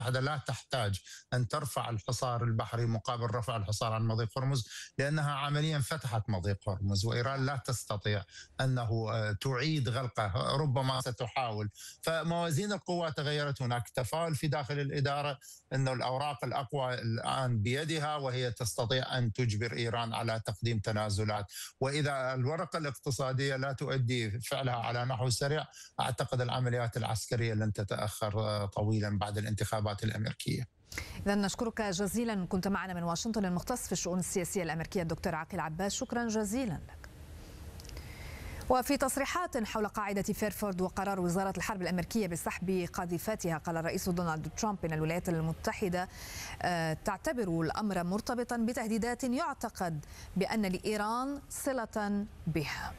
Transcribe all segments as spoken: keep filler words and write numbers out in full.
لا تحتاج أن ترفع الحصار البحري مقابل رفع الحصار عن مضيق هرمز، لأنها عمليا فتحت مضيق هرمز، وإيران لا تستطيع أنه تعيد غلقه، ربما ستحاول. فموازين القوى تغيرت، هناك تفاؤل في داخل الإدارة أن الأوراق الأقوى الآن بيدها، وهي تستطيع أن تجبر إيران على تقديم تنازلات. وإذا الورقة الاقتصادية لا تؤدي فعلها على نحو سريع، أعتقد العمليات العسكرية لن تتأخر طويلا بعد الانتخابات الأمريكية. إذا نشكرك جزيلا، كنت معنا من واشنطن المختص في الشؤون السياسية الأمريكية الدكتور عاقل عباس، شكرا جزيلا لك. وفي تصريحات حول قاعدة فيرفورد وقرار وزارة الحرب الأمريكية بسحب قاذفاتها، قال الرئيس دونالد ترامب إن الولايات المتحدة تعتبر الأمر مرتبطا بتهديدات يعتقد بأن لإيران صلة بها.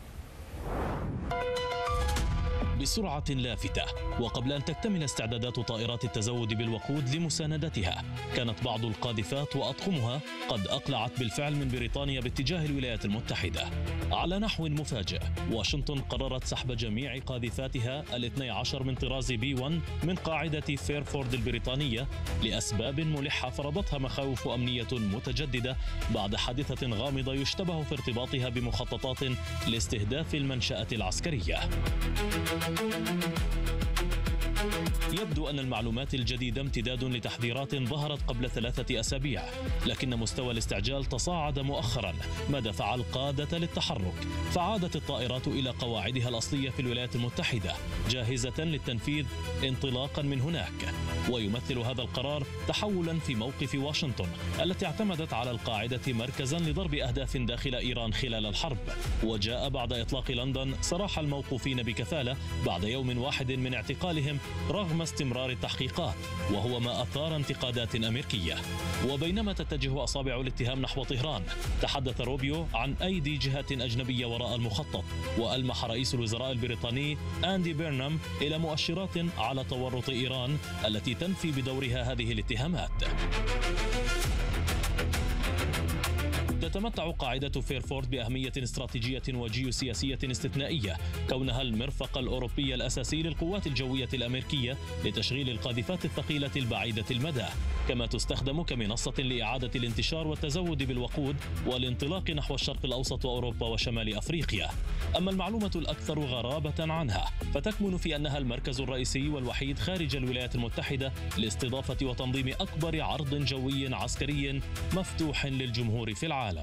بسرعة لافتة وقبل أن تكتمل استعدادات طائرات التزود بالوقود لمساندتها، كانت بعض القاذفات وأطقمها قد أقلعت بالفعل من بريطانيا باتجاه الولايات المتحدة. على نحو مفاجئ، واشنطن قررت سحب جميع قاذفاتها الاثني عشر من طراز بي واحد من قاعدة فيرفورد البريطانية لأسباب ملحة فرضتها مخاوف أمنية متجددة بعد حادثة غامضة يشتبه في ارتباطها بمخططات لاستهداف المنشأة العسكرية. يبدو أن المعلومات الجديدة امتداد لتحذيرات ظهرت قبل ثلاثة أسابيع، لكن مستوى الاستعجال تصاعد مؤخرا ما دفع القادة للتحرك، فعادت الطائرات إلى قواعدها الأصلية في الولايات المتحدة جاهزة للتنفيذ انطلاقا من هناك. ويمثل هذا القرار تحولا في موقف واشنطن التي اعتمدت على القاعدة مركزا لضرب أهداف داخل إيران خلال الحرب، وجاء بعد إطلاق لندن سراح الموقوفين بكفالة بعد يوم واحد من اعتقالهم رغم استمرار التحقيقات، وهو ما أثار انتقادات أمريكية. وبينما تتجه أصابع الاتهام نحو طهران، تحدث روبيو عن أيدي جهات أجنبية وراء المخطط، وألمح رئيس الوزراء البريطاني أندي بيرنام إلى مؤشرات على تورط إيران التي تنفي بدورها هذه الاتهامات. تتمتع قاعدة فيرفورد بأهمية استراتيجية وجيوسياسية استثنائية، كونها المرفق الأوروبي الأساسي للقوات الجوية الأمريكية لتشغيل القاذفات الثقيلة البعيدة المدى، كما تستخدم كمنصة لإعادة الانتشار والتزود بالوقود والانطلاق نحو الشرق الأوسط وأوروبا وشمال أفريقيا. أما المعلومة الأكثر غرابة عنها فتكمن في أنها المركز الرئيسي والوحيد خارج الولايات المتحدة لاستضافة وتنظيم أكبر عرض جوي عسكري مفتوح للجمهور في العالم.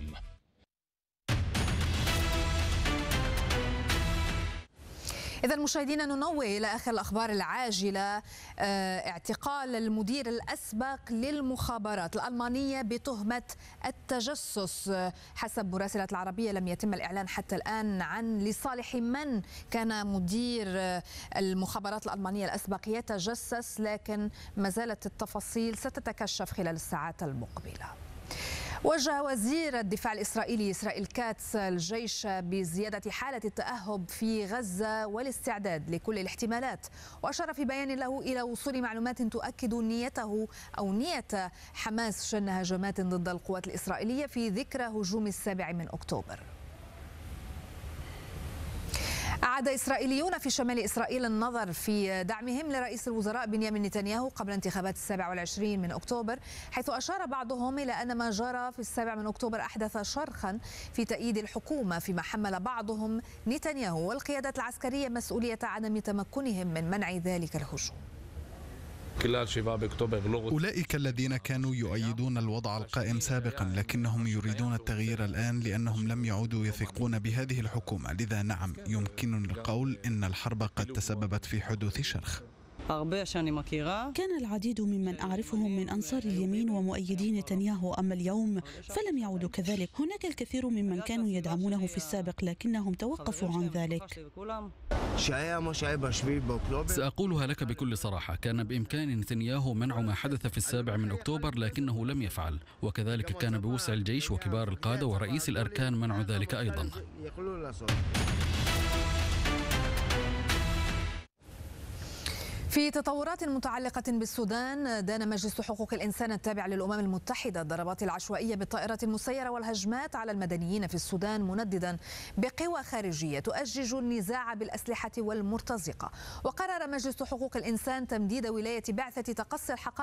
إذا مشاهدينا، ننوه إلى آخر الأخبار العاجلة. اعتقال المدير الأسبق للمخابرات الألمانية بتهمة التجسس. حسب مراسلة العربية لم يتم الإعلان حتى الآن عن لصالح من كان مدير المخابرات الألمانية الأسبق يتجسس، لكن ما زالت التفاصيل ستتكشف خلال الساعات المقبلة. وجه وزير الدفاع الإسرائيلي إسرائيل كاتس الجيش بزيادة حالة التأهب في غزة والاستعداد لكل الاحتمالات، وأشار في بيان له إلى وصول معلومات تؤكد نيته أو نية حماس شن هجمات ضد القوات الإسرائيلية في ذكرى هجوم السابع من أكتوبر. أعاد إسرائيليون في شمال إسرائيل النظر في دعمهم لرئيس الوزراء بنيامين نتنياهو قبل انتخابات السابع والعشرين من أكتوبر، حيث أشار بعضهم إلى أن ما جرى في السابع من أكتوبر أحدث شرخا في تأييد الحكومة، فيما حمل بعضهم نتنياهو والقيادات العسكرية مسؤولية عدم تمكنهم من منع ذلك الهجوم. أولئك الذين كانوا يؤيدون الوضع القائم سابقا لكنهم يريدون التغيير الآن لأنهم لم يعودوا يثقون بهذه الحكومة، لذا نعم يمكنني القول إن الحرب قد تسببت في حدوث شرخ. كان العديد ممن أعرفهم من أنصار اليمين ومؤيدي نتنياهو، أما اليوم فلم يعودوا كذلك. هناك الكثير ممن كانوا يدعمونه في السابق لكنهم توقفوا عن ذلك. سأقولها لك بكل صراحة، كان بإمكان نتنياهو منع ما حدث في السابع من أكتوبر لكنه لم يفعل، وكذلك كان بوسع الجيش وكبار القادة ورئيس الأركان منع ذلك أيضا. في تطورات متعلقة بالسودان، دان مجلس حقوق الإنسان التابع للأمم المتحدة الضربات العشوائية بالطائرات المسيرة والهجمات على المدنيين في السودان، منددا بقوى خارجية تؤجج النزاع بالأسلحة والمرتزقة. وقرر مجلس حقوق الإنسان تمديد ولاية بعثة تقصي الحقائق